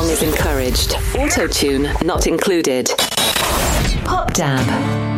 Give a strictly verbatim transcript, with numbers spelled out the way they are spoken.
song is encouraged. Auto-tune not included. Pop Dab.